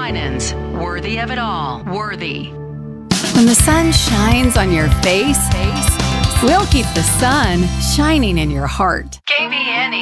Winans. Worthy of it all. Worthy. When the sun shines on your face, we'll keep the sun shining in your heart. KBNE.